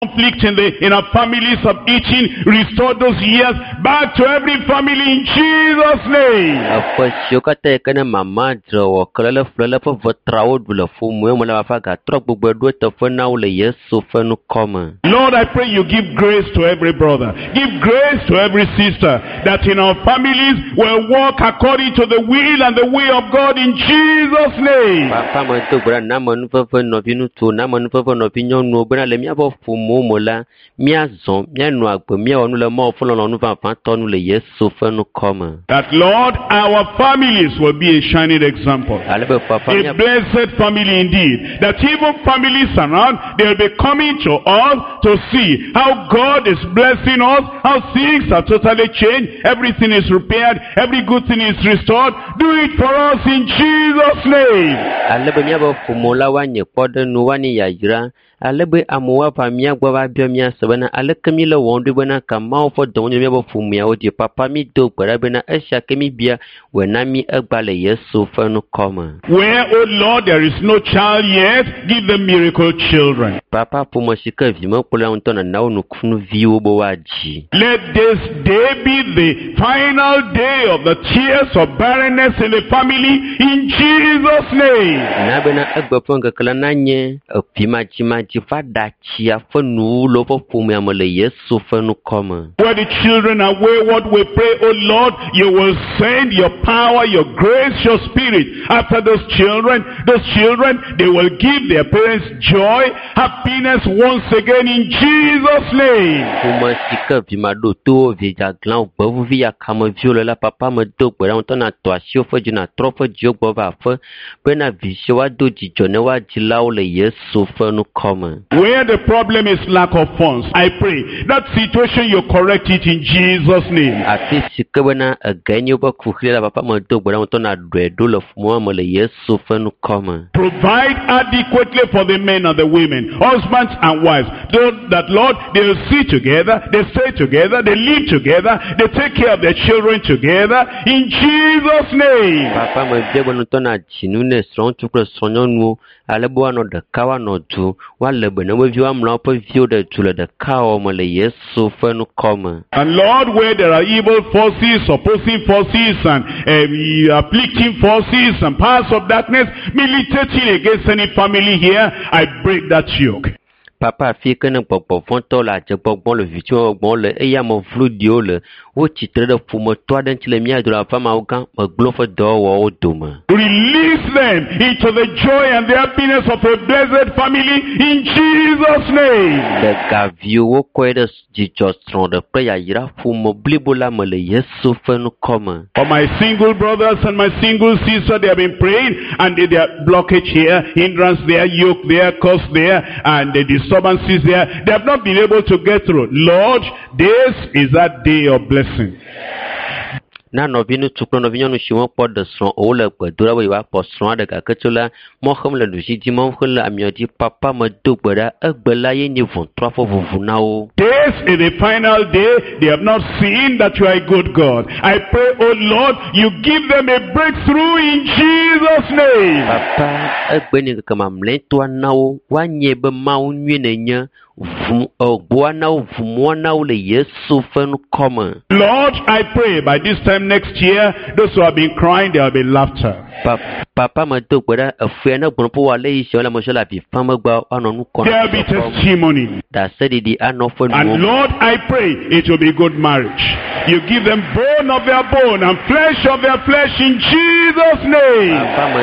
conflict in our families of eating, restore those years back to every family in Jesus' name. Lord, I pray you give grace to every brother, give grace to every sister, that in our families will walk according to the will and the way of God in Jesus' name. That Lord, our families will be a shining example, a blessed family indeed, that even families around, they'll be coming to us to see how God is blessing us, how things are totally changed, everything is repaired, every good thing is restored. Do it for us in Jesus' name. Alebe amoa pamia gwa biamia sabana alekemile wondu bana kama ofo donyo mebo fumia odi papa mi do gbara bana esha kemi bia wenami egbale Yesu fenu koma. Where, oh Lord, there is no child yet, give them miracle children. Papa pomoshika vimo pola untona na unu kunu viwo bo waji. Let this day be the final day of the tears of barrenness in the family in Jesus' name. Na bana egba ponga kala nanye opima chima where the children are wayward, we pray, oh Lord, you will send your power, your grace, your spirit after those children. Those children, they will give their parents joy, happiness once again in Jesus' name. Where the problem is lack of funds, I pray that situation you correct it in Jesus' name. Provide adequately for the men and the women, husbands and wives, so that Lord, they'll see together, they stay together, they live together, they take care of their children together in Jesus' name. And Lord, where there are evil forces, opposing forces, and afflicting forces, and powers of darkness militating against any family here, I break that yoke. Papa fika na popo la jebon le vitu bon le eya mo fludio le wo titre de fumo to den tile mia de la fama ogan mo glofo do wo doma. Release them into the joy and the happiness of a blessed family in Jesus' name. The gavio wo kwede jijo strong de prayer yira fumo blibola mo le Yesu fenu koma. For my single brothers and my single sisters, they have been praying, and they are blockage here, hindrance there, yoke there, curse there, and the disturbances there, they have not been able to get through. Lord, this is that day of blessing. Na novinu tuklo novinyo no shimo pod de son o le gbedura we wa po son de ka ketula mo khom le duji di mo khol amiodi papa mo do gbeda egbela ye ni von 3 fo vuna o. This is the final day. They have not seen that you are a good God. I pray, oh Lord, you give them a breakthrough in Jesus' name. Papa egbeni kama mlento na o wa nyebe ma o nwenenya Lord, I pray by this time next year, those who have been crying, there will be laughter. Papa, there will be testimony. And Lord, I pray it will be good marriage. You give them bone of their bone and flesh of their flesh in Jesus' name.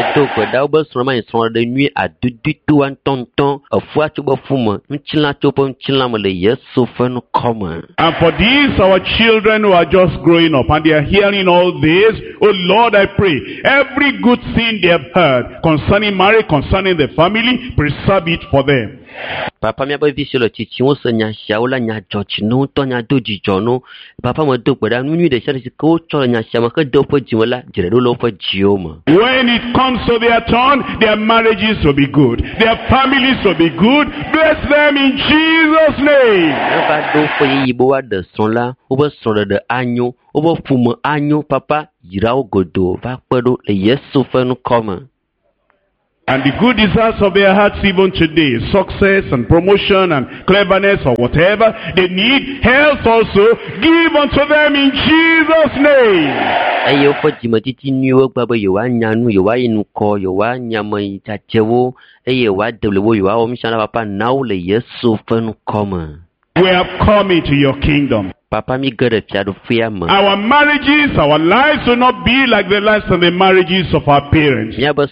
And for these, our children who are just growing up and they are hearing all this, oh Lord, I pray, every good thing they have heard concerning marriage, concerning the family, preserve it for them. Papa mi abo visio lo chichi won se nya sha ola nya jochi no to nya doji jono papa mo do gbada nunu de sha ko cho nya sha ma ka do po jiwala jire lo po jioma. When it comes to their turn, their marriages will be good, their families will be good. Bless them in Jesus' name. Ba do po yi bo wa de son la o bo son de anyo o bo fumo anyo papa yira o godo va pedo le Yesu fenu koma. and the good desires of their hearts even today, success and promotion and cleverness or whatever they need, health also, give unto them in Jesus' name. Ayo fa jimati niwo baba yo wa nyanu yo wa inuko yo wa nyamai tachewo ayo wa deblewo yo wa omishana papa now le Yesu fenu come. We have come into your kingdom. Papa mi gere piado fiama. Our marriages, our lives will not be like the lives of the marriages of our parents.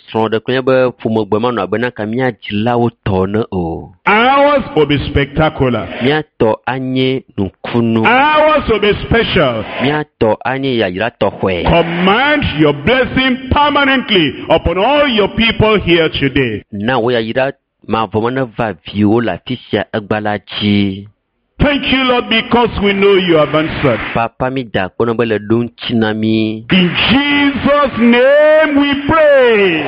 Ours will be spectacular. Ours will be special. Command your blessing permanently upon all your people here today. Thank you, Lord, because we know you have answered. In Jesus' name we pray.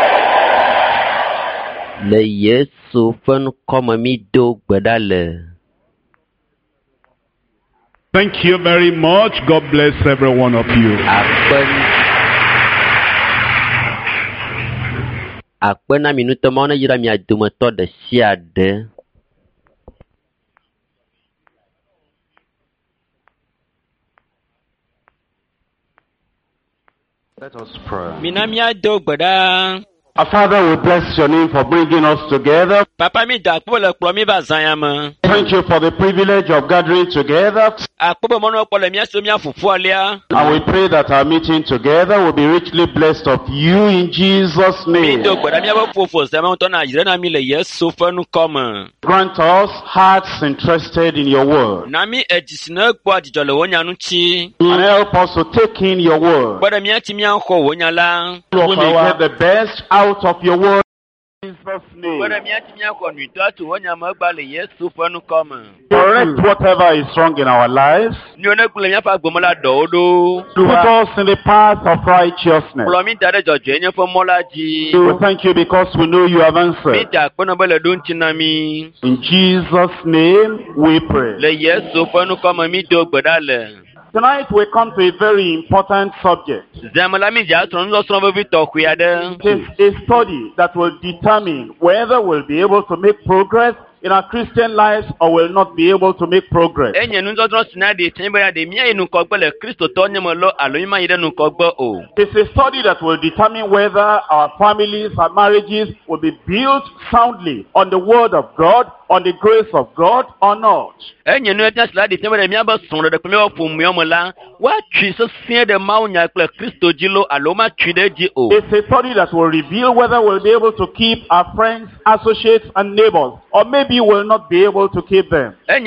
Thank you very much. God bless every one of you. Let us pray. Our Father, we bless your name for bringing us together. Thank you for the privilege of gathering together. And we pray that our meeting together will be richly blessed of you in Jesus' name. Grant us hearts interested in your word. And help us to take in your word. We may get the best out of your word in Jesus' name. Correct whatever is wrong in our lives. Put us in the path of righteousness. We thank you because we know you have answered. In Jesus' name we pray. Tonight we come to a very important subject. It's a study that will determine whether we'll be able to make progress in our Christian lives or will not be able to make progress. It's a study that will determine whether our families, our marriages will be built soundly on the word of God, on the grace of God or not. It's a study that will reveal whether we'll be able to keep our friends, associates and neighbors, or maybe we'll not be able to keep them. It's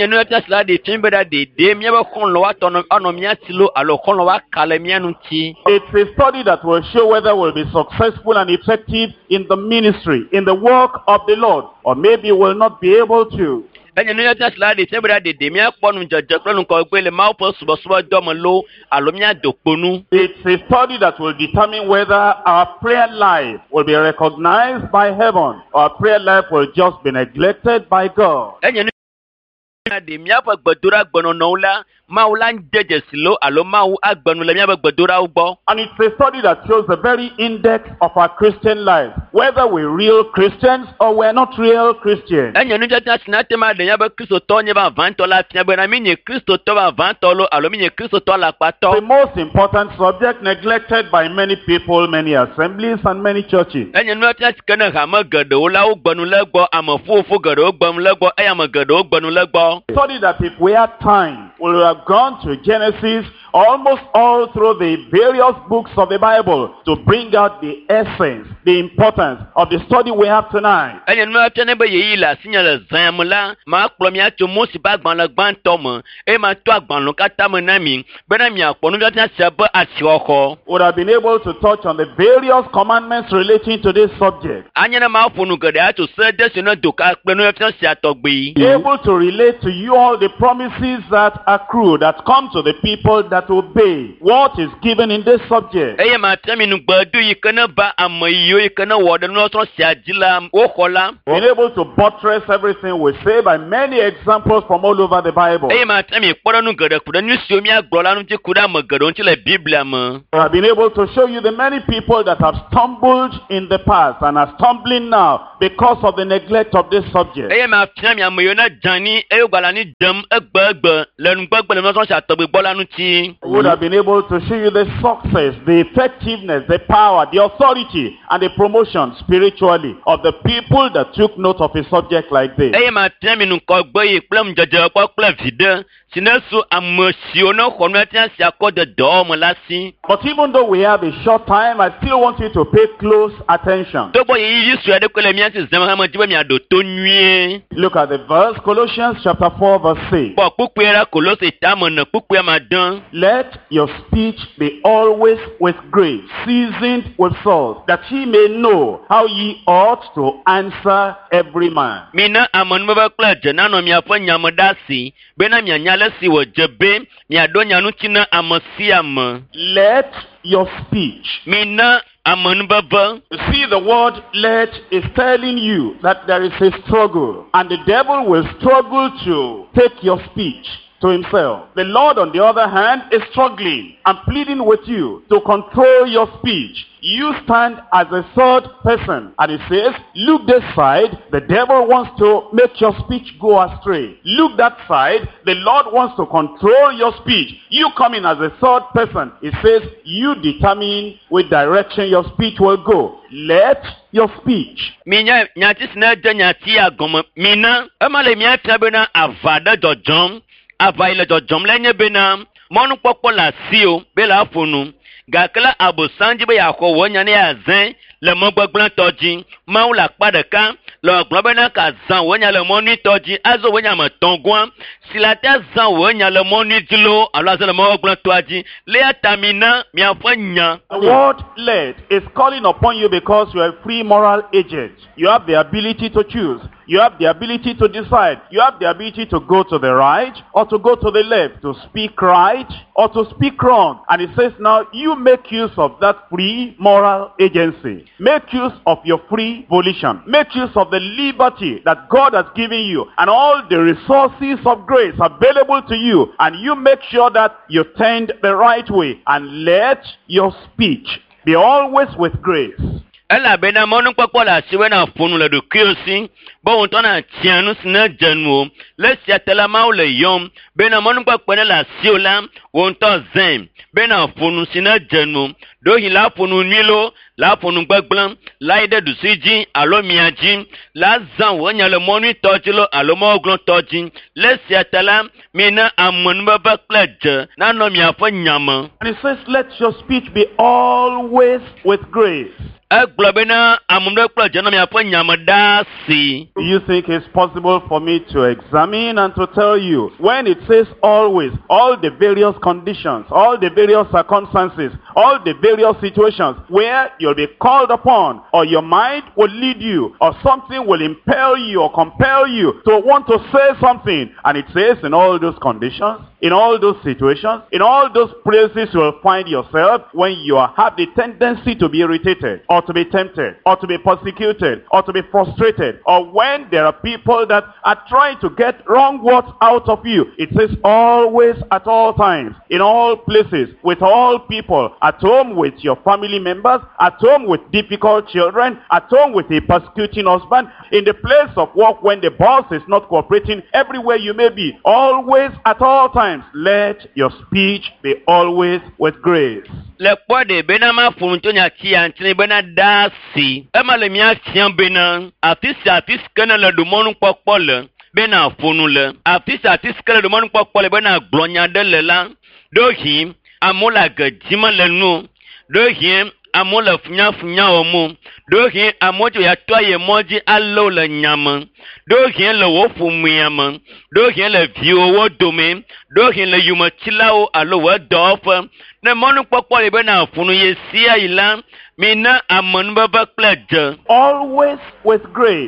a study that will show whether we'll be successful and effective in the ministry, in the work of the Lord, or maybe we'll not be able to. It's a study that will determine whether our prayer life will be recognized by heaven or our prayer life will just be neglected by God. And it's a study that shows the very index of our Christian life, whether we're real Christians or we're not real Christians. The most important subject neglected by many people, many assemblies and many churches. Study that if we had time, we would have gone to Genesis almost all through the various books of the Bible to bring out the essence, the importance of the study we have tonight. Would have been able to touch on the various commandments relating to this subject. Able to relate to you all the promises that accrue, that come to the people that that obey what is given in this subject. Being able to buttress everything we say by many examples from all over the Bible. We have been able to show you the many people that have stumbled in the past and are stumbling now because of the neglect of this subject. We would have been able to show you the success, the effectiveness, the power, the authority, and the promotion spiritually of the people that took note of a subject like this. But even though we have a short time, I still want you to pay close attention. Look at the verse, Colossians chapter 4 verse 6. Let your speech be always with grace, seasoned with salt, that ye may know how ye ought to answer every man. Let your speech. You see, the word let is telling you that there is a struggle, and the devil will struggle to take your speech to himself. The Lord, on the other hand, is struggling and pleading with you to control your speech. You stand as a third person, and it says, look this side, the devil wants to make your speech go astray. Look that side, the Lord wants to control your speech. You come in as a third person. It says, you determine which direction your speech will go. Let your speech. Gakala abosanji be yakho wonya ne azin le mogbegban toji maula padeka lo globena ka zan wonya le monu toji azo wonya ma tongwan silata zan wonya le monu dilo alo azan le mogbegban toji le atamina mi afanya. The word let is calling upon you because you are a free moral agent. You have the ability to choose. You have the ability to decide. You have the ability to go to the right or to go to the left, to speak right or to speak wrong. And it says now, you make use of that free moral agency. Make use of your free volition. Make use of the liberty that God has given you and all the resources of grace available to you. And you make sure that you tend the right way. And let your speech be always with grace. Ela bena monu kpokpo la siwe na funu le do kiosi bo won tona tianu sina jenu le siatela ma o le yom bena monu kpokpo la siola won to zen bena funu sina jenu do hi la funu nilo la funu gbegblan la ide du siji alo miaji la zan wonya le monu tojilo alo mo oglon toji le siatela mina amonu baba kleje na no mi afo nyama. And it says, let your speech be always with grace. Do you think it's possible for me to examine and to tell you when it says always, all the various conditions, all the various circumstances, all the various situations where you'll be called upon or your mind will lead you or something will impel you or compel you to want to say something, and it says in all those conditions, in all those situations, in all those places you will find yourself when you have the tendency to be irritated or to be tempted or to be persecuted or to be frustrated, or when there are people that are trying to get wrong words out of you. It says always, at all times, in all places, with all people, at home with your family members, at home with difficult children, at home with a persecuting husband, in the place of work when the boss is not cooperating, everywhere you may be, always, at all times, let your speech be always with grace. Le kwade benama funtonya tiantini bena dasi ema le mia tian bena artiste kana le domonu pokpole bena funule artiste kana le domonu pokpole bena glonya de lela dohi amola gadima le nu dohi amola funya omo dohi amojo ya toye moji allo le nyama dohi le wofu muyama dohi le viowo dome dohi le yuma chilao allo wa dofa ne monu pokpo le bena funu ye sia ila mina amon baba pledge always with grace.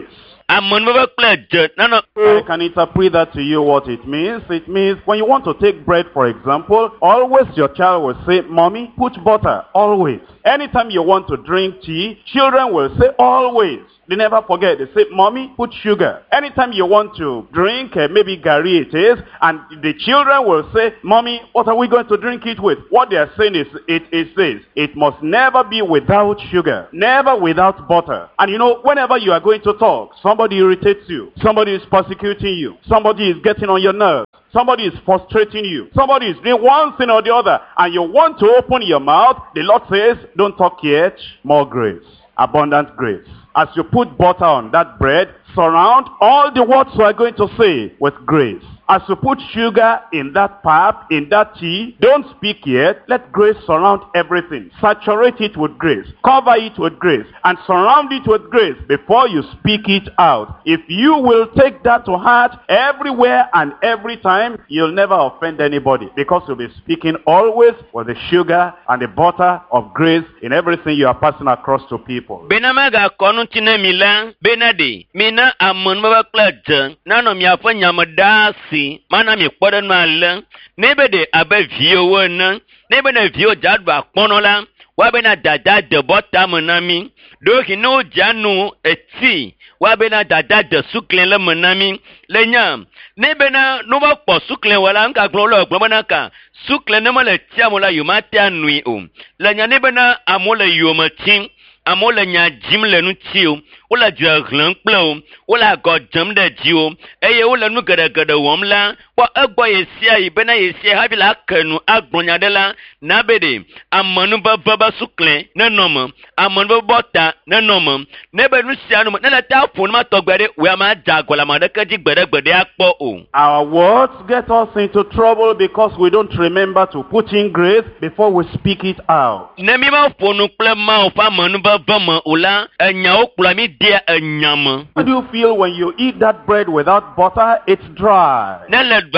I can interpret that to you what it means. It means when you want to take bread, for example, always your child will say, Mommy, put butter, always. Anytime you want to drink tea, children will say, always. They never forget. They say, Mommy, put sugar. Anytime you want to drink, maybe Gary it is, and the children will say, Mommy, what are we going to drink it with? What they are saying is, it says, it must never be without sugar, never without butter. And you know, whenever you are going to talk, somebody irritates you, somebody is persecuting you, somebody is getting on your nerves, somebody is frustrating you, somebody is doing one thing or the other, and you want to open your mouth, the Lord says, don't talk yet, more grace, abundant grace. As you put butter on that bread, surround all the words you are going to say with grace. As you put sugar in that pap, in that tea, don't speak yet. Let grace surround everything. Saturate it with grace. Cover it with grace. And surround it with grace before you speak it out. If you will take that to heart everywhere and every time, you'll never offend anybody. Because you'll be speaking always with the sugar and the butter of grace in everything you are passing across to people. Benamaga konutine milan benade mina amon mabakla nano miafa nyamadasi mana mi kpodan malan nebede abavio wona nebede vio jadba kponola wabena dada de bota monami doki no janu eti wabena dada de suklen la monami lenya nebena no ba kpo suklen wala nka glolo gbomanaka suklen no mala tiamola yumata nui lenya nebena amola yomatin amola nya jimle nu tio wala jaglan plo wala godjam de jio eye wala nu gada womla wa agbo yesia ibena yesia habila kanu agbonya de la nabede amanu baba suklen na nom amanu bota na nom nebe nu sia no na ta fun ma togbere we ma jagola ma de kaji gbede akpo o. Our words get us into trouble because we don't remember to put in grace before we speak it out. Nemi ma fonu kle ma o fa manu baba ma ola enya o kula mi dia enyama. How do you feel when you eat that bread without butter? It's dry. When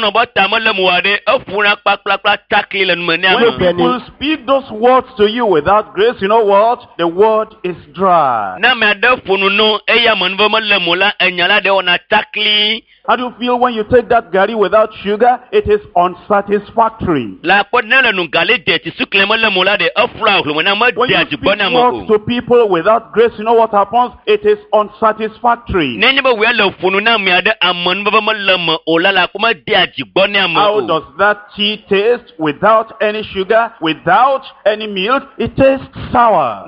people speak those words to you without grace, you know what? The word is dry. How do you feel when you take that gari without sugar? It is unsatisfactory. When you speak words to people without grace, you know what happens? It is unsatisfactory. How does that tea taste without any sugar, without any milk? It tastes sour.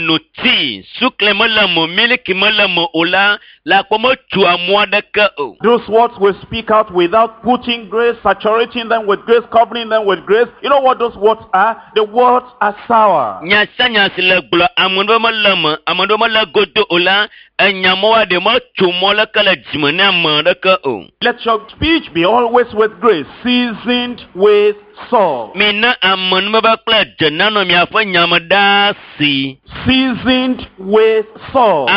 Those words will speak out without putting grace, saturating them with grace, covering them with grace. You know what those words are? The words are sour. Let your speech be always with grace, seasoned with salt. Seasoned with salt.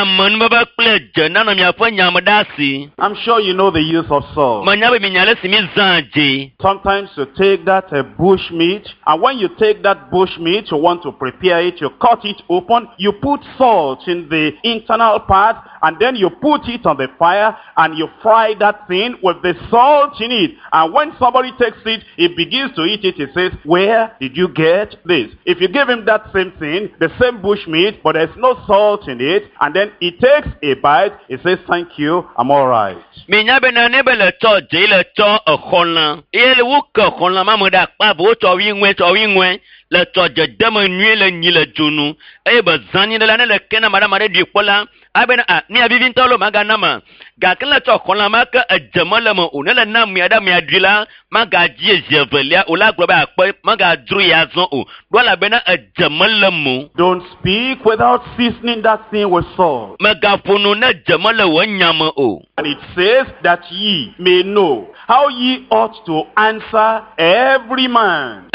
I'm sure you know the use of salt. Sometimes you take that bush meat, and when you take that bush meat, you want to prepare it, you cut it open, you put salt in the internal part, and then you put it on the fire, and you fry that thing with the salt in it. And when somebody takes it, he begins to eat it, he says, where did you get this? If you give him that same thing, the same bush meat, but there's no salt in it, and then he takes a bite, he says, thank you, I'm all right. Le toje deme nuit le ni le junu e be zani de la ne le kena madama de dipola abena ni abivin tolo magana ma ga kala to kola maka ejemala mo ne le na miada miadila maga die jevelia ola globa akpo maga dru ya zon o do la bena ejemala mo. Don't speak without seasoning that thing with salt. Maga funu na jemala wonyama o. And it says that ye may know how ye ought to answer every man.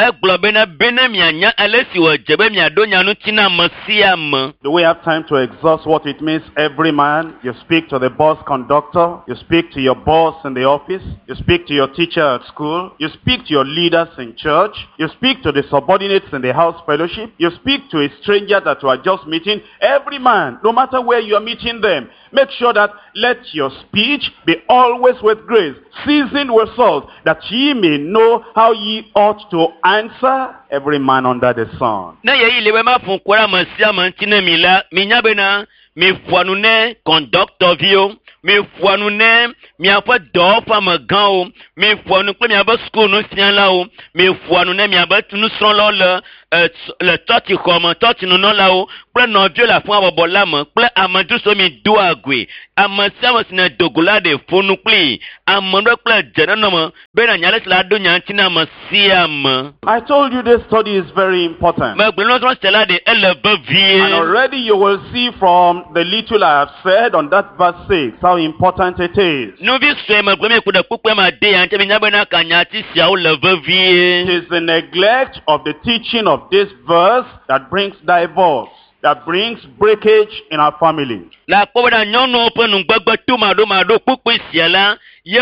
Do we have time to exhaust what it means, every man? You speak to the boss conductor. conductor, you speak to your boss in the office, you speak to your teacher at school, you speak to your leaders in church, you speak to the subordinates in the house fellowship, you speak to a stranger that you are just meeting. Every man, no matter where you are meeting them, make sure that let your speech be always with grace, seasoned with salt, that ye may know how ye ought to answer every man under the sun. Na ye ile ma fun kwara ma sia ma ntine mi la mi nya be na mi fuanu ne conductor vio mi fuanu ne mi afa do fa ma gan o mi fuanu pe mi aba school no fian la o mi fuanu ne mi aba tunu son lo le toti comme toti no no la o ple no vio la fun abobo la mo ple amadu so mi do agwe amasa mo sina dogola de fonu ple amando ple jena no mo be na nyale la do nya ntina ma siam. I told you this study is very important. Ma gbe no so stela de elebe vie. And already you will see from the little I have said on that verse 6 how important it is. It is the neglect of the teaching of this verse that brings divorce, that brings breakage in our family. This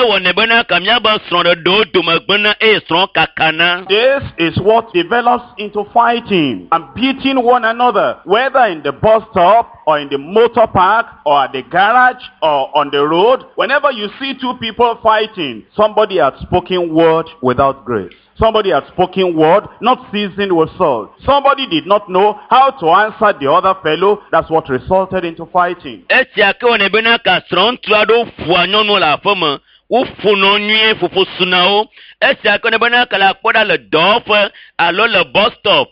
is what develops into fighting and beating one another, whether in the bus stop or in the motor park or at the garage or on the road. Whenever you see two people fighting, somebody has spoken word without grace. Somebody had spoken word, not seasoned with salt. Somebody did not know how to answer the other fellow. That's what resulted into fighting. Le bus stop,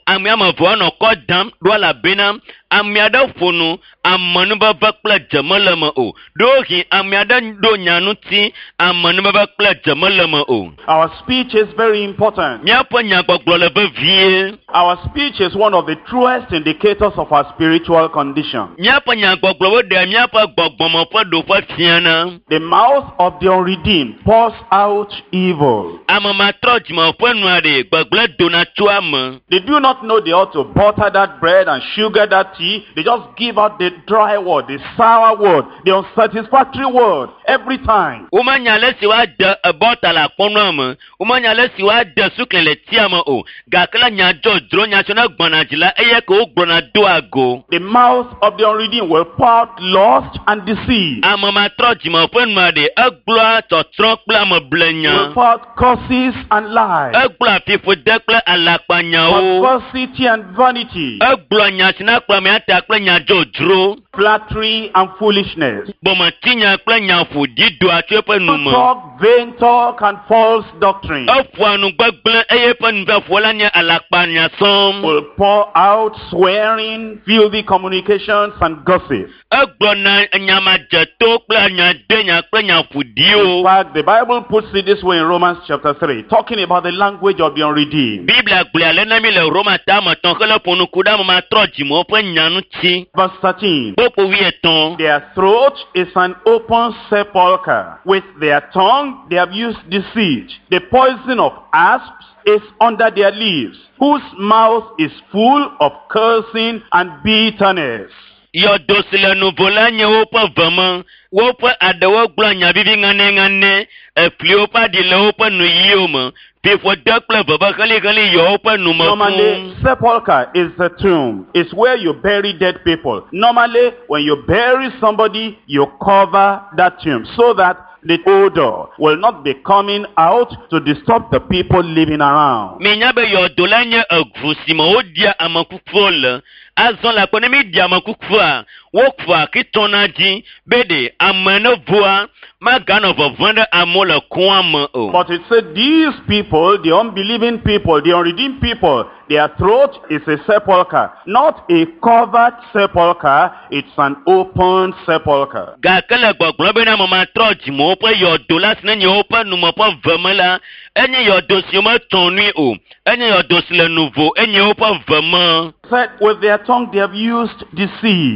amiada fonu amanuba vakla jamalama o dohi amiada do nyanuti amanuba vakla jamalama o. Our speech is very important. Our speech is one of the truest indicators of our spiritual condition. The mouth of the unredeemed pours out evil. They do not know they ought to butter that bread and sugar that tea. They just give out the dry word, the sour word, the unsatisfactory word every time. The mouth of the unredeemed will pour out lust and deceit. Will pour out curses and lies. Perversity and vanity. Flattery and foolishness. Talk, vain talk and false doctrine. Will pour out swearing, filthy communications and gossip. In fact, the Bible puts it this way in Romans chapter 3, talking about the language of the unredeemed. Verse 13. Their throat is an open sepulchre. With their tongue they have used deceit. The poison of asps is under their lips, whose mouth is full of cursing and bitterness. Normally, sepulchre is the tomb. It's where you bury dead people. Normally, when you bury somebody, you cover that tomb so that the odor will not be coming out to disturb the people living around. But it said these people, the unbelieving people, the unredeemed people, their throat is a sepulchre, not a covered sepulchre, it's an open sepulchre. Said with their tongue they have used deceit.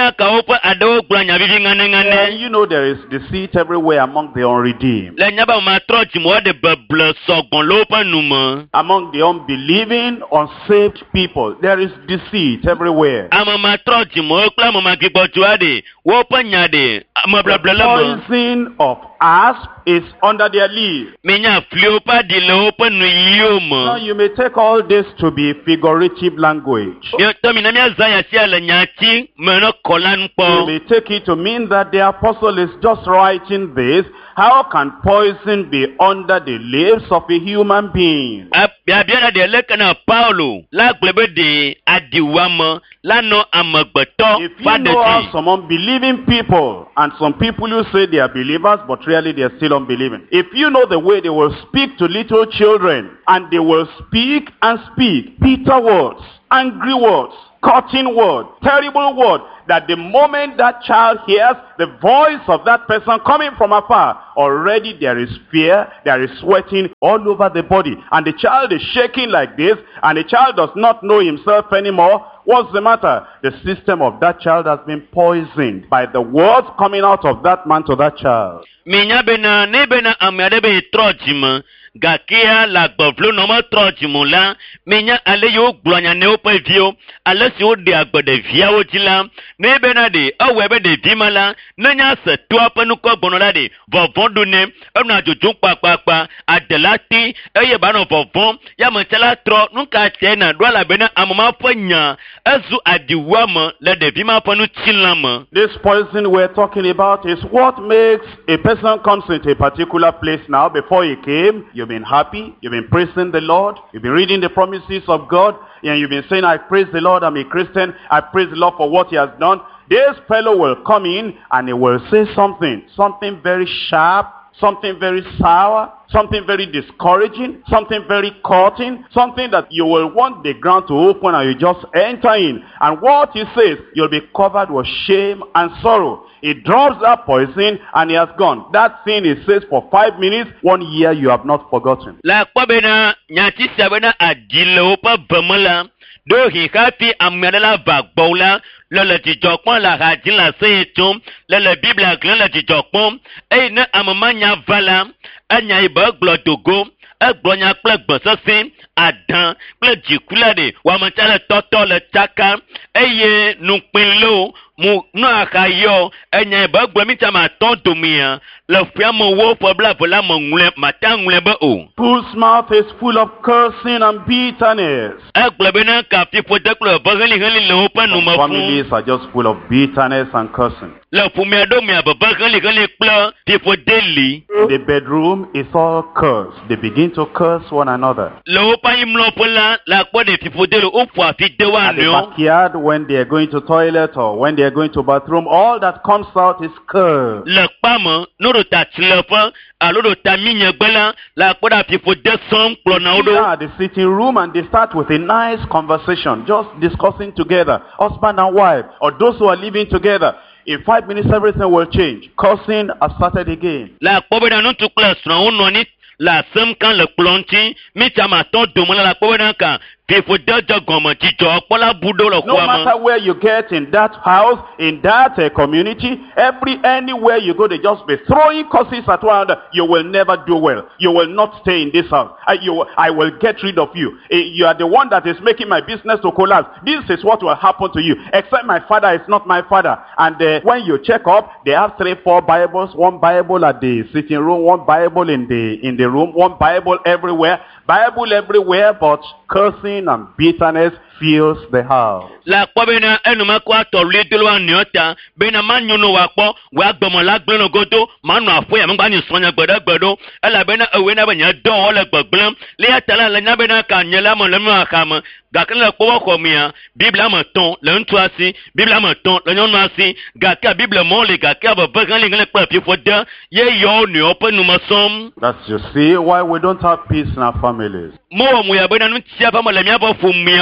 na ka opa ado gblɔ nya vivi ŋanɛŋanɛ. You know there is deceit everywhere among the unredeemed. Le nyaba ma trɔ dzimɔ de beble sɔgbɔn le woƒe nume. Among the unbelieving, unsaved people, there is deceit everywhere. Ame ma trɔ dzimɔ kple ame ma gbɔdzɔa de woƒe nya de ame bleble le me. Poison of asp is under their leaf. Menya flio pa di le woƒe nu yiwo Now me. you may take all this to be figurative language. Tɔmi na míazã ya sia le nyati me ne kɔ la nu You kpɔ. may take it to mean that the apostle is just writing this. How can poison be under the lips of a human being? Biabia na de leke na Paulo la gblɔ be de adiwame la nɔ amegbetɔ If va you de know how dzi. some unbelieving people, and some people who say they are believers, but really they are still unbelieving. If you know the way they will speak to little children, and they will speak and speak bitter words, angry words, cutting words, terrible words, that the moment that child hears the voice of that person coming from afar, already there is fear, there is sweating all over the body, and the child is shaking like this, and the child does not know himself anymore. What's the matter? The system of that child has been poisoned by the words coming out of that man to that child. Minya bena ne bena ame aɖe be trɔ dzime gakea le agbevlo nɔ me trɔ dzime la minya ale yiwo gblɔ nya ne woƒe viwo ale si woɖe agbe ɖeviawo dzi la ne bena ɖe ewɔe be ɖevi ma la ne nya se toa ƒe nukɔ gbɔnɔ la ɖe vɔvɔ ɖo nɛ enɔ adzodzom kpakpakpa ade la te eye banɔ vɔvɔ ya me tse la trɔ nuka tse na ɖo elabena ame ma ƒe nya ezu adiwua me le ɖevi ma ƒe nutsila me. This poison we're talking about is what makes a person comes into a particular place now. Before he came, you've been happy, you've been praising the Lord, you've been reading the promises of God, and you've been saying, I praise the Lord, I'm a Christian, I praise the Lord for what he has done. This fellow will come in and he will say something very sharp, something very sour, something very discouraging, something very cutting, something that you will want the ground to open and you just enter in. And what he says, you'll be covered with shame and sorrow. He drops that poison and he has gone. That thing he says for 5 minutes, 1 year you have not forgotten. La kpɔ bena nyati sia bena adi le woƒe beme la ɖo hi hafi ame aɖe la va gbɔ la le dzidzɔ kpɔm le ahadzi le aseye tsom le biblia gblẽm le dzidzɔ kpɔm eye ne ame ma nya va la enya yi be egblɔ dogo egblɔ nya kple gbesese adã kple dziku la ɖe wɔametsa le tɔtɔ le tsaka eye nukpẽlewo mu nu aha yɔ enya yi be egblɔ mi tsa ma tɔ domia le ƒeamewo ƒe blave la me ŋlɔe mate ŋlɔe be o. Whose mouth is full of cursing and bitterness. Egblɔ be ne kafi ƒode kple eve heliheli le woƒe nume ƒu. Families are just full of bitterness and cursing. Le ƒomea ɖo mea veve heliheli kple fiƒode li. The bedroom is all cursed. They begin to curse one another. Le woƒe anyimlɔƒe la le akpɔ ɖe fiƒode le woƒo afi de wo At the anɔewo. backyard, when they are going to toilet or when they are going to bathroom, all that comes out is cursed. Le kpa me no ɖo ta tsileƒe alo ɖo ta minyegbe la le akpɔ ɖe fiƒode sɔm kplɔna wo They ɖo. are at the sitting room and they start with a nice conversation, just discussing together, husband and wife, or those who are living together. In 5 minutes, everything will change. Cursing has started again. Le akpɔ be na ŋutsu kple srɔ̃wo nɔ anyi le asem kam le kplɔ ŋuti mitsa ma tɔ dome la le akpɔ be na ka fiƒode dze gɔme dzidzɔ kpɔla bu ɖo le No xɔa me. matter where you get in that house, in that community, anywhere you go, they just be throwing curses at one another. You will never do well. You will not stay in this house. I will get rid of you. You are the one that is making my business to collapse. This is what will happen to you. Except my father is not my father. And when you check up, they have 3-4 Bibles. One Bible at the sitting room, one Bible in the room, one Bible everywhere. Bible everywhere, but cursing and bitterness fills the house. La kpɔ be na enuma kɔ atɔlue dolo anɔ ta be na ma nyɔnu wa kpɔ wa gbɔmɔ la gblẽ no godo ma nɔ aƒe ya megba nyi srɔ̃nya gbe ɖe gbe ɖo elabena ewoe na be nye dɔwɔ le gbegblẽm le ya ta la le nya be na ka nye la me le nu axa me gake le kpɔ xɔ mea biblia me tɔn le ŋutsu asi biblia me tɔn le nyɔnu asi gake biblia mɔ le gake veve heliheli kple fiƒode ye yɔ nɔewo ƒe nume sɔm. That's you see why we don't have peace in our families. Mowɔ mo ya be na nu tia ƒe me le míaƒe ƒomeawo me Because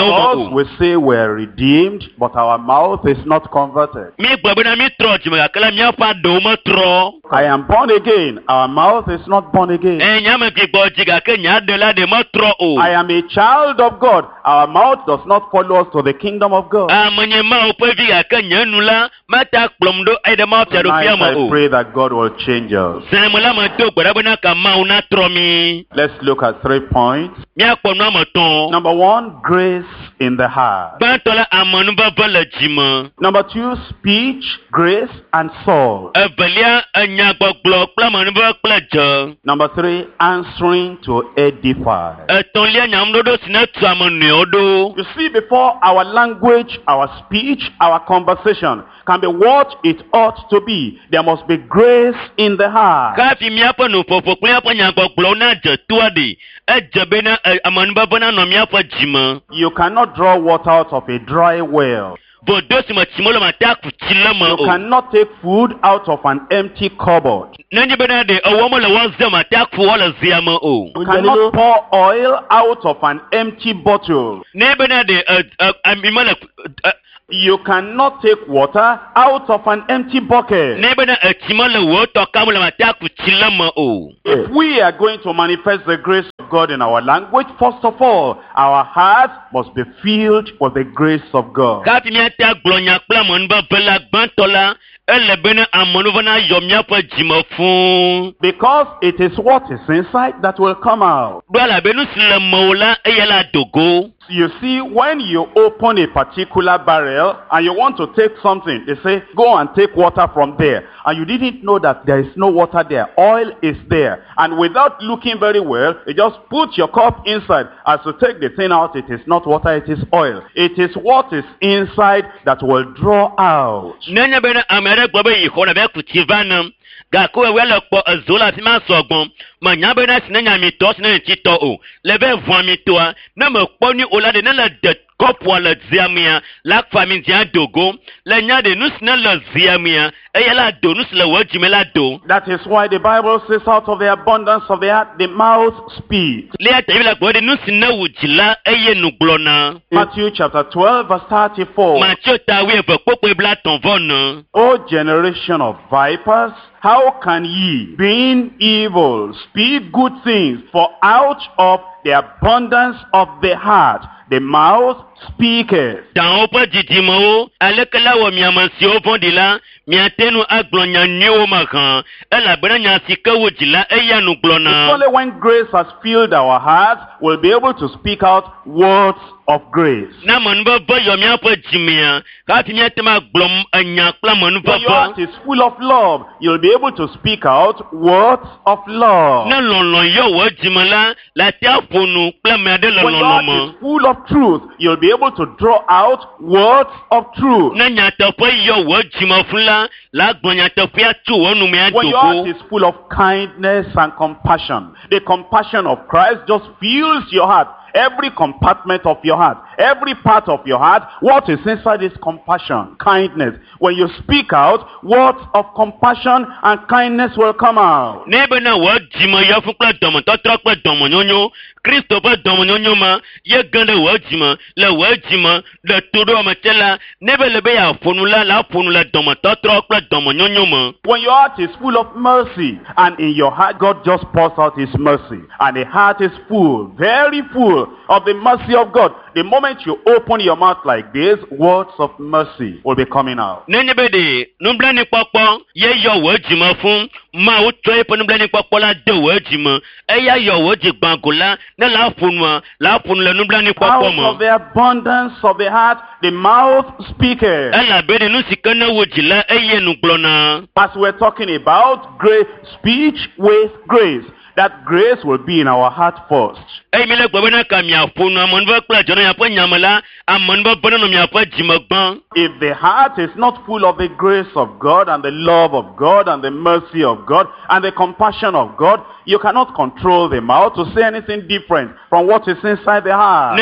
Because we say we're redeemed, but our mouth is not converted. Mi gbabena mi tro jima kala mi afa do mo tro. I am born again. Our mouth is not born again. Nyama ki gbo jiga ke nya de la de mo tro o. I am a child of God. Our mouth does not follow us to the kingdom of God. Amanye ma o pe vi ke nya nula mata kplomdo e de ma pia do pia mo o. I pray that God will change us. Senemula ma to gbadabena ka ma una tro mi. Let's look at 3 points. Mi akpo no mo ton. Number 1, grace in the heart. Ba to la amanu ba bala jima. Number 2, speech, grace, and soul. Evelia anya gbogbo plamanu ba plajo. Number 3, answering to edify. Etonlia nyamdodo sinetu amanu odo. You see, before our language, our speech, our conversation can be what it ought to be, there must be grace in the heart. Kafi miapo no popo kwa nya gbogbo na je tuade. Ejebena amanu ba bona no miapo jima. You cannot draw water out of a dry well. You cannot take food out of an empty cupboard. You cannot pour oil out of an empty bottle. You cannot take water out of an empty bucket. If we are going to manifest the grace of God in our language, first of all, our hearts must be filled with the grace of God. Because it is what is inside that will come out. You see, when you open a particular barrel and you want to take something, they say, go and take water from there. And you didn't know that there is no water there. Oil is there. And without looking very well, you just put your cup inside. As you take the thing out, it is not water, it is oil. It is what is inside that will draw out. Gako wele po azola fi ma sogbon ma nya be na sinanya mi to sinanya ti to o le be vuan mi to a na mo po ni olade na la de kop wala ziamia la famine dia dogo le nya de nus na la ziamia e ya la do nus le wajime la do. That is why the Bible says out of the abundance of the heart the mouth speaks. Le ata bi la ko de nus na wujila e ye nu glona. Matthew chapter 12 verse 34. Matthew ta wi e popo e bla ton von. O generation of vipers, how can ye, being evil, speak good things? For out of the abundance of the heart, the mouth speaketh. Dans opa didimo, alekala wa miamasi ofondila, miatenu aglonya nyo makan, ela branya sika wujila eyanu glona. It's only when grace has filled our hearts, we'll be able to speak out words of grace. Na manba ba yo miapo jimia, ka ti miatema glom anya kla manba ba. When your heart is full of love, you'll be able to speak out words of love. Na lon yo wo jimala, la ti afonu kla me de lon When your heart is full of truth, you'll be able to draw out words of truth. Na nyata po yo wo jimafula, la gbonya to fia tu wonu me adoko. When your heart is full of kindness and compassion, the compassion of Christ just fills your heart. Every compartment of your heart, every part of your heart, what is inside is compassion, kindness. When you speak out, words of compassion and kindness will come out. Nebena wo jima ya fukla domo totrokpa domo nyonyo, Christopher domo nyonyo ma, ye ganda wo jima, le wo jima, le todo machela, nebe lebe ya fonula la fonula domo totrokpa domo nyonyo ma. When your heart is full of mercy, and in your heart God just pours out his mercy, and the heart is full, very full, of the mercy of God. The moment you open your mouth like this, words of mercy will be coming out. Nenebede, numblani pokpo, ye yo wo jima fun, ma o toye po numblani pokpo la de wo jima, eya yo wo jigbangola, na la funwa le numblani pokpo mo. Out of the abundance of the heart, the mouth speaketh. Ela bede nu sikana wo jila eye nu glona. As we're talking about great speech with grace, that grace will be in our heart first. If the heart is not full of the grace of God and the love of God and the mercy of God and the compassion of God, you cannot control the mouth to say anything different from what is inside the heart.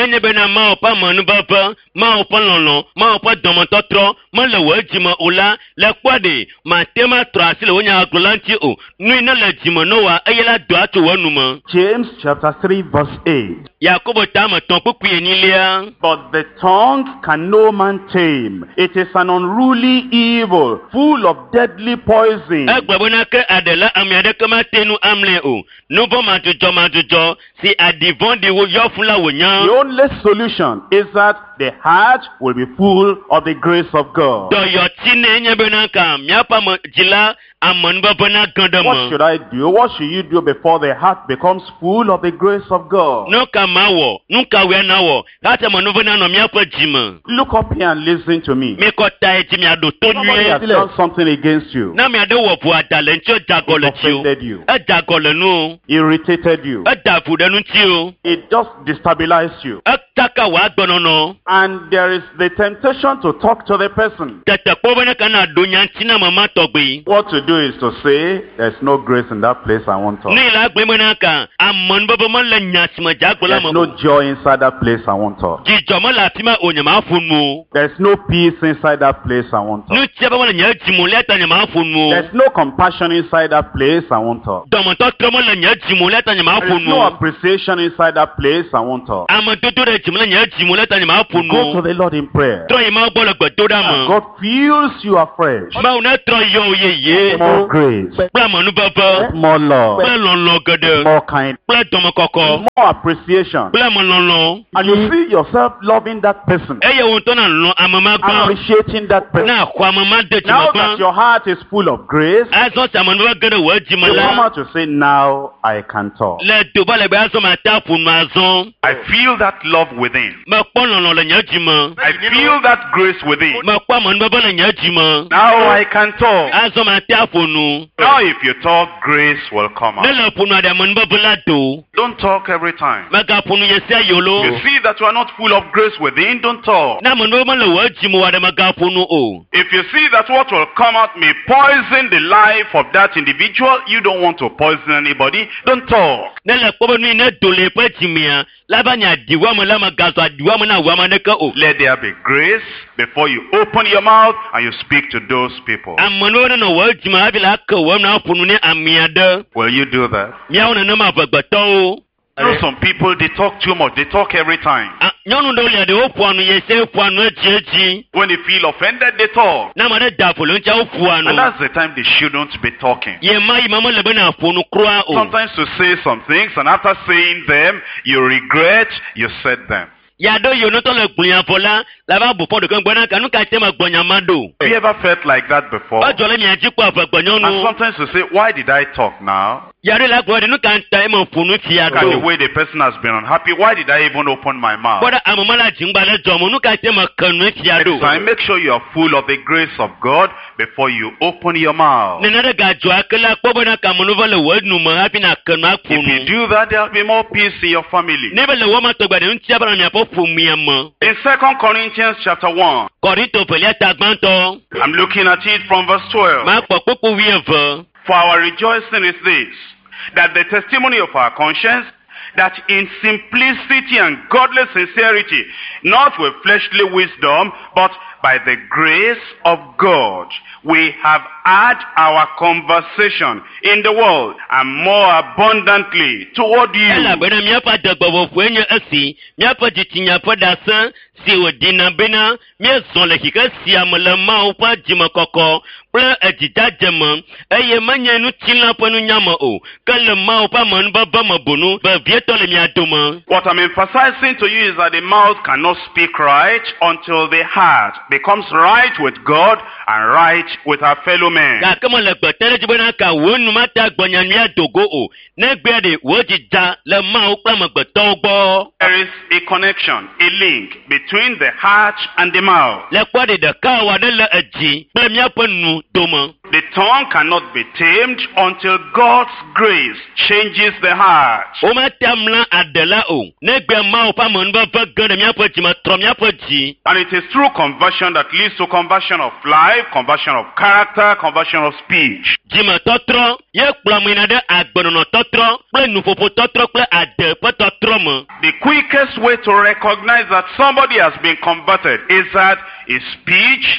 ba tu wonuma. James chapter 3 verse 8. Yakobo tama ton pupu enilia. But the tongue can no man tame. It is an unruly evil, full of deadly poison. Agbabona ke adela amiade kama tenu amle o. Nubo majujo si adivon di wo yofula wonya. The only solution is that the heart will be full of the grace of God. Do yo tine nyebena ka miapa jila amon babona gandama. What should I do? What should you do before the heart becomes full of the grace of God? No kamawo, nuka we nawo. Hata manovona no miapa jima. Look up here and listen to me. Me kota eti mi ado Somebody has tonye. done something against you. Na mi ado wo bu adale ncho jagole ti o. Offended you. E jagole nu. Irritated you. E dafude nu ti o. It just destabilized you. E taka wa gbonono. And there is the temptation to talk to the person. Tete pobene kana donya ntina mama togbe. What to do is to say, there's no grace in that place I want to. Ni la gbe mona ka amon babo mo la nyasima jagbola There's mo. no joy inside that place I want to. Jijo mo la tima onyama funmu. There's no peace inside that place I want to. Nu ti ba mo la nyajimu leta nyama funmu. There's no compassion inside that place I want to. Domo to tromo la nyajimu leta nyama There's no funmu. appreciation inside that place I want to. Amo toto de jimu la nyajimu leta nyama Go to funmu. the Lord in prayer. Tro ima bolo gbe to da And mo. God fills you afresh. Ma una tro yo ye. More grace, Pla mo nu baba. more love, Pla lon gede. more kind, Pla domo koko. more appreciation. Pla mo lon. And you see yourself loving that person, Eye won to na lo amama gba. appreciating that person. Na kwa mama de ti Now mo that gba. your heart is full of grace, Aso samon wa gede wa you come jimala. out to say, now I can talk. Le do ba le ba aso ma ta fun ma zon. I feel that love within. Ma pon lon le nyajima. I feel that grace within. Ma kwa mon baba le nyajima. Now I can talk. Aso ma ta funu. Now if you talk, grace will come Ne out. le funu ade mon baba la do. Don't talk every time. Ma ga funu ye se yolo. You see that you are not full of grace within, don't talk. Na mon baba le wa jimu ade ma ga funu o. If you see that what will come out may poison the life of that individual, you don't want to poison anybody, don't talk. Ne le kpo nu ne do le pe jimia. La ba nya diwa mo la ma ga so diwa mo na wa ma ne ka o. Let there be grace before you open your mouth and you speak to those people. Amono no wa jima abi la ka wa na funu ne amiade. Will you do that? Miawo na ma bagbato o. You know, some people, they talk too much. They talk every time. Nyɔnu ɖewo lia ɖewo ƒoa nu ye se ƒoa nu edzi. When they feel offended, they talk. Na ame ɖe da ƒo le ŋutia wo ƒoa nu. And that's the time they shouldn't be talking. Ye ma yi ma mele be na ƒo nu kura o. Sometimes to say some things, and after saying them, you regret you said them. Ya ɖo yi wonɔtɔ le gblẽa fɔ la va bɔ fɔ ɖeke gbɔna ka nu ka te ma gbɔnya ma ɖo. Have you ever felt like that before? Edzɔ le mia dzi kpɔ ave And gbɔnyɔnu. sometimes to say, why did I talk now? Ya ɖo la gblɔ ɖe nu ka ta eme ƒo nu fia Look at the ɖo. way the person has been unhappy. Why did I even open my mouth? Kpɔɖe ame ma la dzingba le dzɔ mo nu ka te ma ke nu fia Next time, ɖo. make sure you are full of the grace of God before you open your mouth. Nene ɖe ga dzɔ ake la kpɔ be na ka menu va le wɔ nu me hafi na ke nua ƒo If you nu. do that, there will be more peace in your family. Ne be le wɔ ma tɔgba ɖe ŋutia be na miaƒe ƒomia me. In 2 Corinthians chapter 1, Kɔrito ƒelia ta gbãtɔ. I'm looking at it from verse 12. Ma kpɔ kpokpo 12. For our rejoicing is this, that the testimony of our conscience, that in simplicity and godly sincerity, not with fleshly wisdom, but by the grace of God, we have had our conversation in the world and more abundantly toward you. Elabena miaƒe adegbɔƒoƒoe nye esi, miaƒe dzitsinya ƒe ɖase si wòdina bena míezɔ le xixe sia me le Mawu ƒe dzimekɔkɔ kple edzidzadzeme, eye menye nutsila ƒe nunyame o, ke le Mawu ƒe amenuveve me bonu vevietɔ le mia dome. What I'm emphasizing to you is that the mouth cannot speak right until the heart becomes right with God and right with our fellow men. Gake mele gbete ɖe dzi bena ka wò nu mate agbɔnya nua dogo o, negbe ɖe wò dzidza le Mawu kple amegbetɔwo gbɔ. There is a connection, a link between the heart and the mouth. Le kpɔ ɖe ɖeka wɔ ɖe le edzi kple míaƒe nu dome. The tongue cannot be tamed until God's grace changes the heart. Womate mla aɖe la o, negbe Mawu ƒe amenuveve ge ɖe míaƒe dzi me trɔ míaƒe dzi. And it is through conversion that leads to conversion of life, conversion of character, conversion of speech. Dzimetɔtrɔ ye kplɔ me yina ɖe agbenɔnɔtɔtrɔ kple nuƒoƒotɔtrɔ kple ade ƒe tɔtrɔ me. The quickest way to recognize that somebody has been converted is that his speech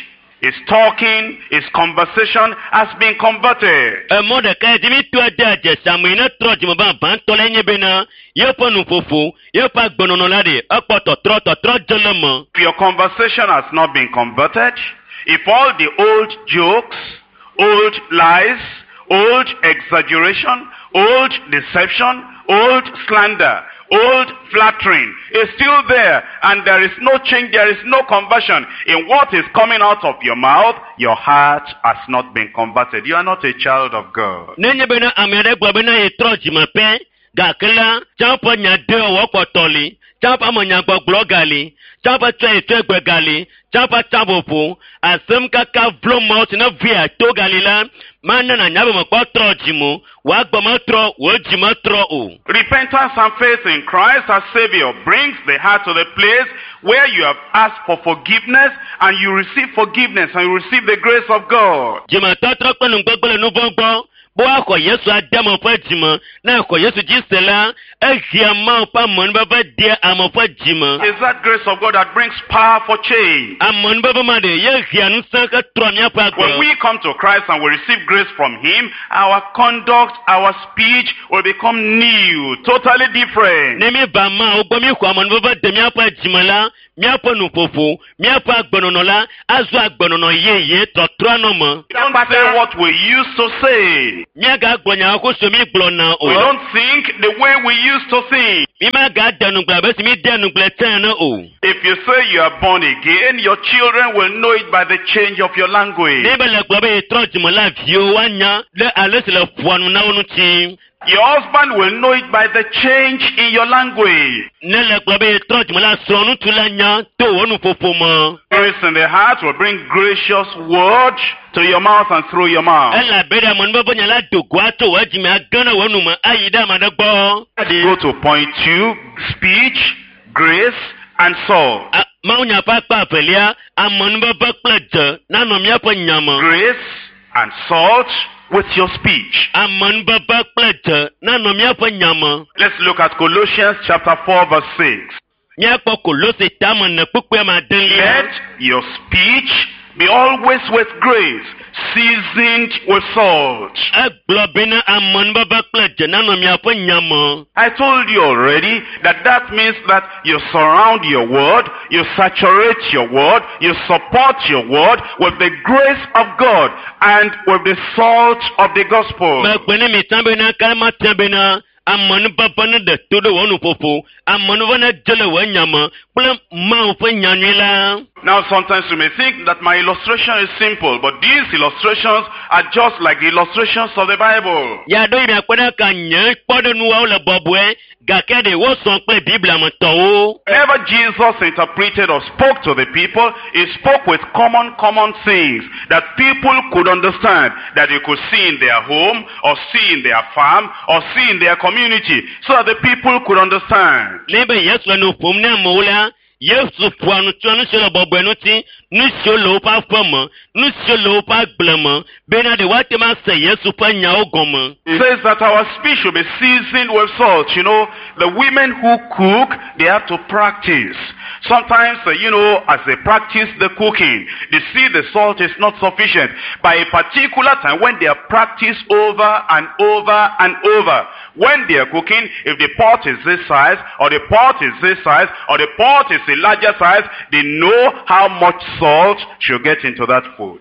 his talking, his conversation has been converted. Mordecai dimi to adaje Samuel troji mo ba ban to lenye bena ye ponu fofo ye pa gbonono lade opoto tro jolomo. If your conversation has not been converted, if all the old jokes, old lies, old exaggeration, old deception, old slander, old flattering is still there, and there is no change, there is no conversion in what is coming out of your mouth, your heart has not been converted. You are not a child of God. Nenye bena amere gbo bena ye troji ma pe gakela champo nya de owo potoli champa mo nya gbogbo gali champa twe gbegali champa tabopo asem kaka vlo mouth na via to galila mana na nyabo mo troji mo wa gbo mo tro wo ji mo tro o. Repentance and faith in Christ as Savior brings the heart to the place where you have asked for forgiveness and you receive forgiveness and you receive the grace of God. Jima totro penu gbogbo le nu gbogbo bo akọ Yesu adamo fa jima na akọ Yesu jisela ehia ma pa mon baba dia amo fa jima. Is that grace of God that brings power for change? Amon baba ma de ye hia nu san ka tromia pa go. When we come to Christ and we receive grace from him, our conduct, our speech will become new, totally different. Nemi ba ma ogbo mi ko amon baba de mi apa jima la mi apa nu fofo mi apa agbonono la azu agbonono ye totro no mo. Don't say what we used to say. We don't think the way we used to think. If you say you are born again, your children will know it by the change of your language. Your husband will know it by the change in your language. Grace in the heart will bring gracious words to your mouth and through your mouth. Let's go to point 2, speech, grace, and salt. Grace and salt with your speech. Let's look at Colossians chapter 4 verse 6. Let your speech be always with grace, seasoned with salt. I told you already that means that you surround your word, you saturate your word, you support your word with the grace of God and with the salt of the gospel. Now sometimes you may think that my illustration is simple, but these illustrations are just like the illustrations of the Bible. Whenever Jesus interpreted or spoke to the people, he spoke with common things that people could understand, that you could see in their home, or see in their farm, or see in their community, so that the people could understand. Yesu puanu tuanu shelo bobenuti nusholo pa fama nusholo pa glama bena de wate ma say Yesu pa nya ogomo. It says that our speech should be seasoned with salt. You know, the women who cook, they have to practice. Sometimes, as they practice the cooking, they see the salt is not sufficient. By a particular time, when they are practiced over and over and over, when they are cooking, if the pot is this size, or the pot is this size, or the pot is a larger size, they know how much salt should get into that food.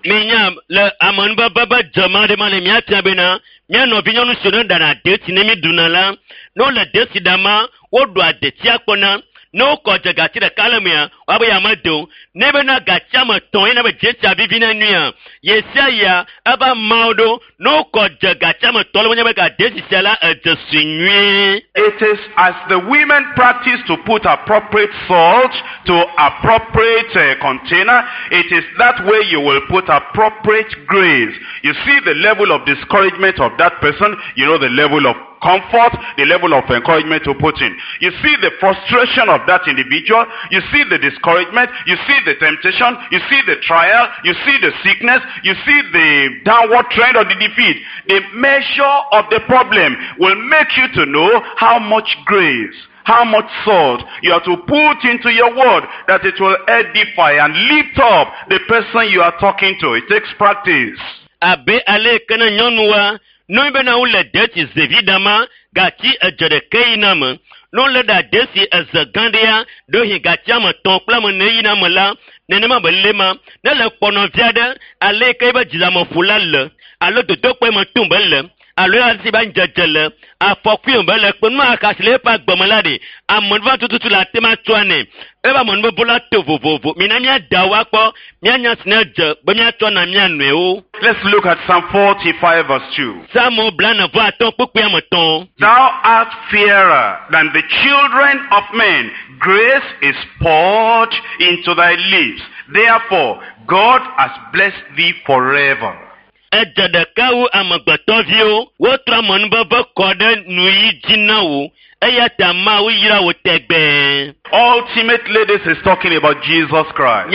No koja gatira kalamia wabu ya mado nebe na gachama ton nebe jecha bibina nuya yesaya aba maudo no koja gachama tolo nebe ga desisala ejesinwe. It is as the women practice to put appropriate salt to appropriate container, it is that way you will put appropriate grace. You see the level of discouragement of that person, you know the level of comfort, the level of encouragement to put in. You see the frustration of that individual, you see the discouragement, you see the temptation, you see the trial, you see the sickness, you see the downward trend of the defeat. The measure of the problem will make you to know how much grace, how much salt you are to put into your word that it will edify and lift up the person you are talking to. It takes practice. Abe ale kana nyɔnua no be na wole deti évidemment gati edzedeke ina me no le da desi ezegandea do hi gati am ton kpla me ne ina me la nenema be lema ne le kpono viade ale ke be dzilamo fula le alo dodo pe me tumbe le alo asi ba njejele afɔkui be le kpenu akasile pa gbemelade amonva tututu la tema tsoane eba monbo bola to vovovo mina mia dawa kpo mia nya sneje be mia to na mia nuewo. Let's look at Psalm 45 verse 2. Samo blana vo aton popo amoton. Thou art fairer than the children of men. Grace is poured into thy lips. Therefore, God has blessed thee forever. Ejadakawu amagbatovio wotra monbaba kode nuyi jinawo eyatama wira wotegbe. Ultimately, this is talking about Jesus Christ.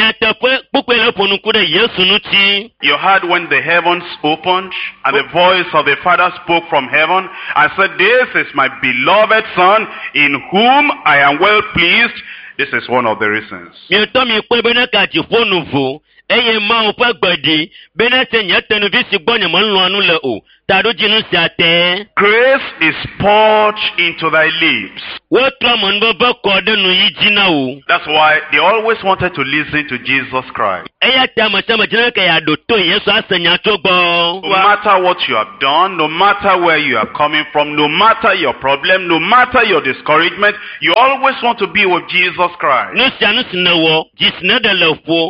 You heard when the heavens opened and the voice of the Father spoke from heaven and said, "This is my beloved Son in whom I am well pleased." This is one of the reasons. Eye ma o pa gbadi benete nyatenu visi gbonye mo nlu anu le o tado jinu si ate. Grace is poured into thy lips. Wo tro mo nbo ba ko de nu yi jina o. That's why they always wanted to listen to Jesus Christ. Eya ta ma chama jina ka ya do to Yesu asanya to gbo. No matter what you have done, no matter where you are coming from, no matter your problem, no matter your discouragement, you always want to be with Jesus Christ. No sianu sinawo jisna de lefo.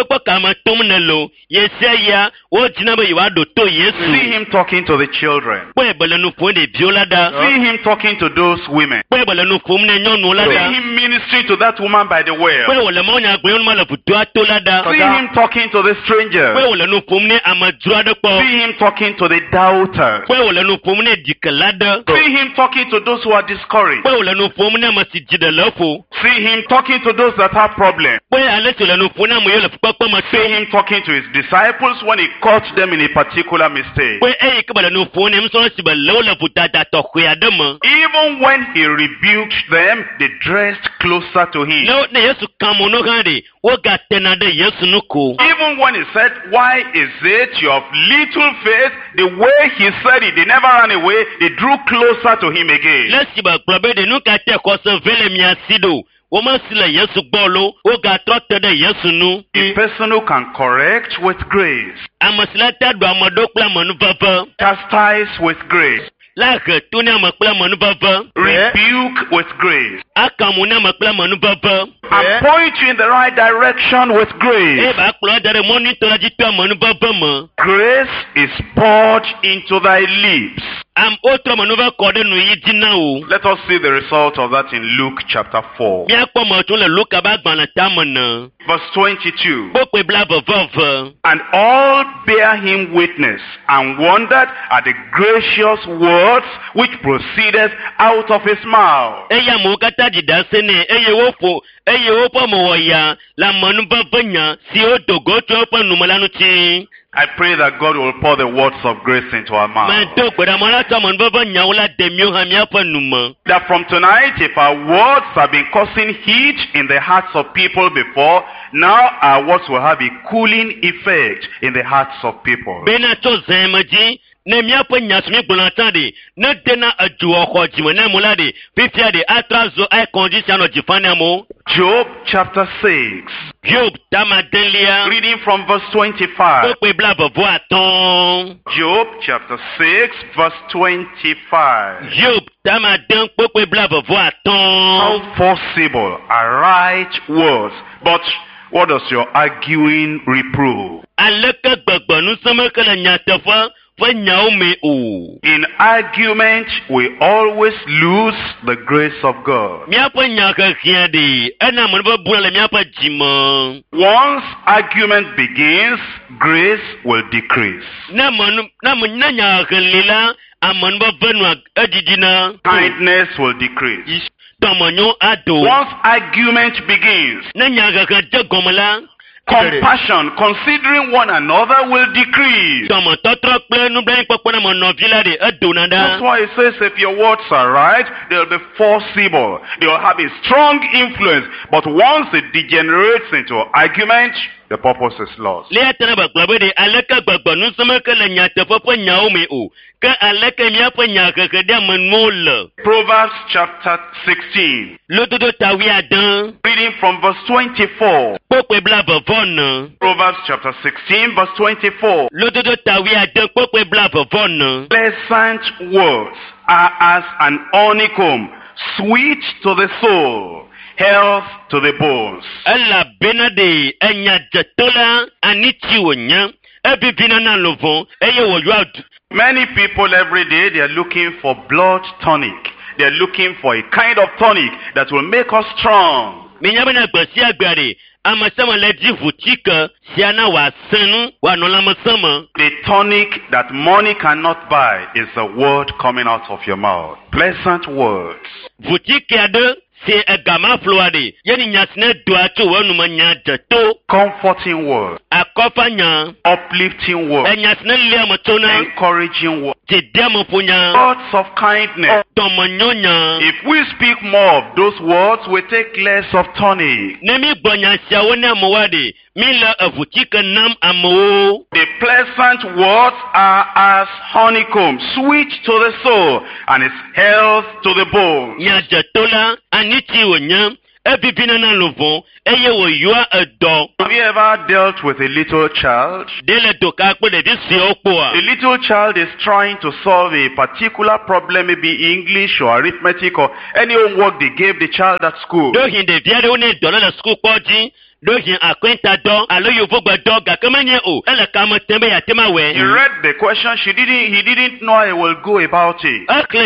See him talking to the children. See him talking to those women. See him ministering to that woman by the well. See him talking to the stranger. See him talking to the doubters. See him talking to those who are discouraged. See him talking to those that have problems. See him talking to his disciples when he caught them in a particular mistake. Even when he rebuked them, they dressed closer to him. Even when he said, "Why is it you have little faith?" the way he said it, they never ran away. They drew closer to him again. A person who can correct with grace, chastise with grace, rebuke with grace, and point you in the right direction with grace. Grace is poured into thy lips. Let us see the result of that in Luke chapter 4. Verse 22. And all bear him witness and wondered at the gracious words which proceeded out of his mouth. I pray that God will pour the words of grace into our mouth. That from tonight, if our words have been causing heat in the hearts of people before, now our words will have a cooling effect in the hearts of people. Job chapter 6. Reading from verse 25. Job chapter 6 verse 25. How forcible are right words, but what does your arguing reprove? In argument, we always lose the grace of God. Once argument begins, grace will decrease. Kindness will decrease. Once argument begins, Compassion, considering one another, will decrease. That's why it says if your words are right, they'll be forcible. They'll have a strong influence. But once it degenerates into argument, the purpose is lost. Proverbs chapter 16. Reading from verse 24. Proverbs chapter 16 verse 24. Pleasant words are as an honeycomb, sweet to the soul, health to the bones. Many people every day, they are looking for blood tonic. They are looking for a kind of tonic that will make us strong. The tonic that money cannot buy is the word coming out of your mouth. Pleasant words. Comforting word, uplifting word, encouraging word, words of kindness. If we speak more of those words, we take less of tonic. The pleasant words are as honeycomb, sweet to the soul, and its health to the bones. Have you ever dealt with a little child? The little child is trying to solve a particular problem, maybe English or arithmetic or any homework they gave the child at school. He read the question. He didn't know I will go about it.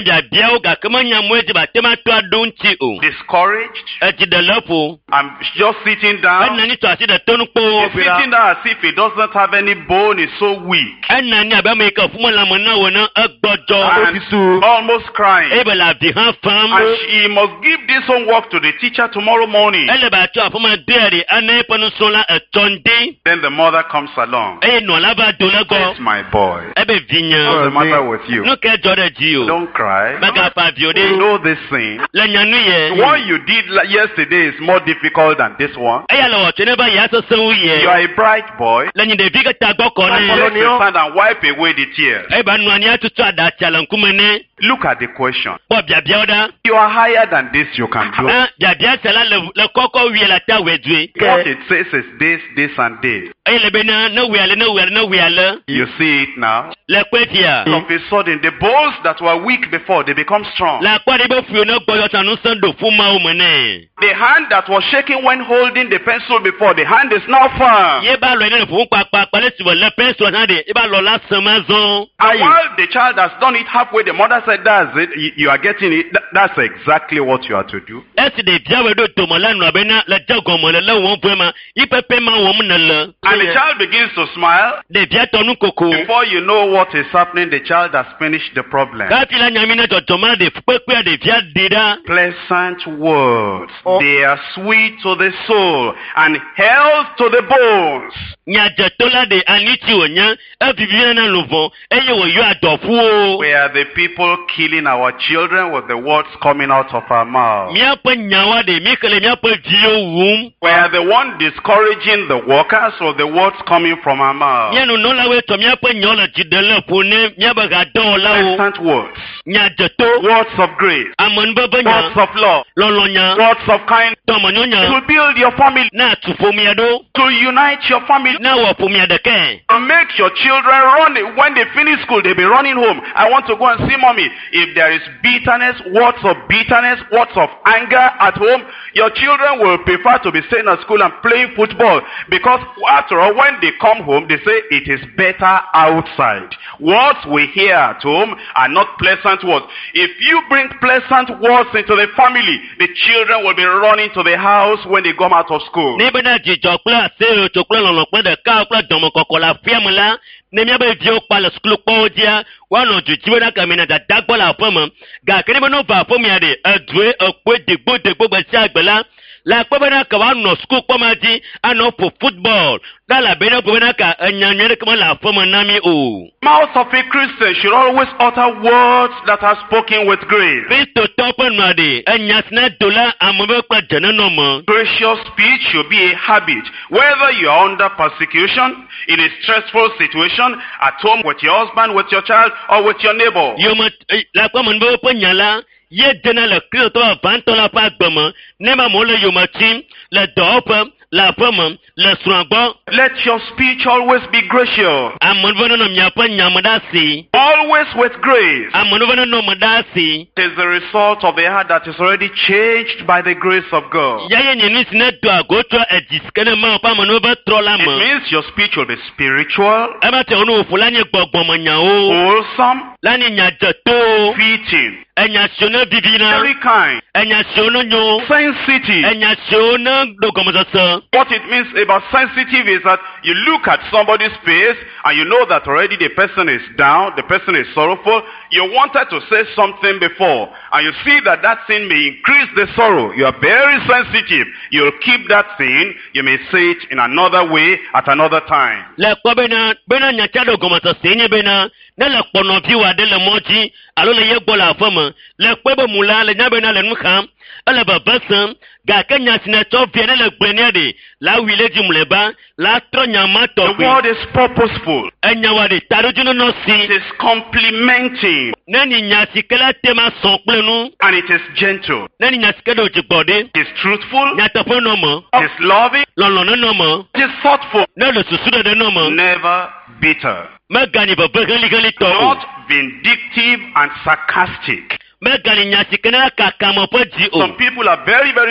Discouraged. I'm just sitting down. He's sitting down as if he doesn't have any bone. He's so weak. And almost crying. And he must give this homework to the teacher tomorrow morning. Then the mother comes along. It's my boy. What's the matter with you? Don't cry. You know this thing. What you did yesterday is more difficult than this one. You are a bright boy. Follow your hand and wipe away the tears. Look at the question. You are higher than this, you can do. What it says is this, this, and this. You see it now. All of a sudden, the bones that were weak before, they become strong. The hand that was shaking when holding the pencil before, the hand is now firm. And while the child has done it halfway, the mother said, that's it, you are getting it. That's exactly what you are to do. And the child begins to smile. Before you know what is happening, the child has finished the problem. Pleasant words. They are sweet to the soul and health to the bones. Where are the people killing our children with the words coming out of our mouth? Where are the one discouraging the workers with the words coming from our mouth? Pleasant words. Words of grace. Words of love. Words of kindness. To build your family. To unite your family. To make your children run. When they finish school, they'll be running home. I want to go and see mommy. If there is bitterness, words of anger at home, your children will prefer to be staying at school and playing football. Because after all, when they come home, they say it is better outside. Words we hear at home are not pleasant words. If you bring pleasant words into the family, the children will be running to the house when they come out of school. La kpebena ka wa no school kpamaji ano po football. Da la bena kpebena ka nyanyere kama la fama nami o. Mouth of a Christian should always utter words that are spoken with grace. Bisto topen madi nyasna dola amobe kwa jana no mo. Gracious speech should be a habit. Whether you are under persecution, in a stressful situation, at home with your husband, with your child, or with your neighbor. Yoma la kwa manbo nyala ye dena la krio to vanto la pa gbama nema mo le yoma tim le dope la fama le swangbo. Let your speech always be gracious. Amonvono no myapa nyamadasi. Always with grace. Amonvono no madasi. It is the result of a heart that is already changed by the grace of God. Yaye nyeni sine do agoto ediskene ma pa manova trola ma. It means your speech will be spiritual, Amate onu fulanye gbogbomo nyao. wholesome, Lani nyajato. fitting, Enyasiona divina. very kind, Enyasiona nyo. sensitive. Enyasiona dogomazasa. What it means about sensitive is that you look at somebody's face and you know that already the person is down, the person is sorrowful. You wanted to say something before and you see that that thing may increase the sorrow. You are very sensitive. You'll keep that thing. You may say it in another way at another time. Le kwa bena nyachado gomazasa enye bena. Ne le kpono viwa de le moji. Alo le yegbo la fama. Le kwebo mula le nyabena le nukham. Ele babasam. Ga kenya sineto viene le gbenede. La wileji muleba. La tro nyama The tobi. word is purposeful. Enyawade tarujuno no si. It is complimenting Nani nyasikela tema sonklenu. and it is gentle. Nani nyasikela ojigbode. It is truthful. Nyatafo no mo. It is loving. Lolono no mo. It is thoughtful. Nelo susude de no mo. Never bitter. Megani baba gali to. Not vindictive and sarcastic. Megani nyasikela kakamo po ji o. Some people are very, very